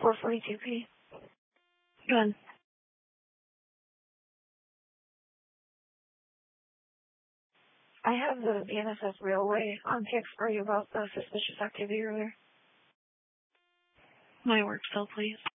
442P. Go ahead. I have the BNSF Railway on text for you about the suspicious activity earlier. My work cell, please.